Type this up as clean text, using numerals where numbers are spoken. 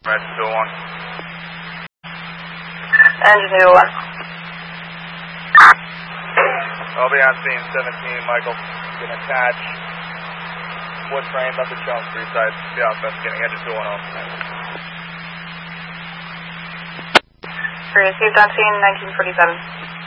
Red 201. Engine 201. I'll be on scene 17, Michael. Gonna attach wood frame up the Jones Street side. Be off investigating engine 210. Received on scene 1947.